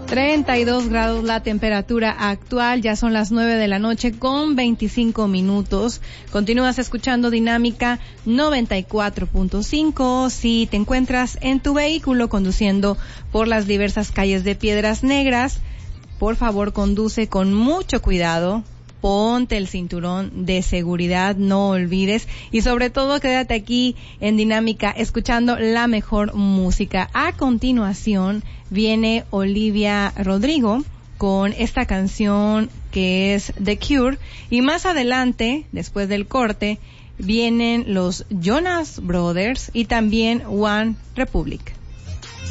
32 grados la temperatura actual, ya son las 9 de la noche con 25 minutos. Continúas escuchando Dinámica 94.5. Si te encuentras en tu vehículo conduciendo por las diversas calles de Piedras Negras, por favor conduce con mucho cuidado. Ponte el cinturón de seguridad, no olvides, y sobre todo quédate aquí en Dinámica escuchando la mejor música. A continuación viene Olivia Rodrigo con esta canción que es The Cure, y más adelante, después del corte, vienen los Jonas Brothers y también One Republic.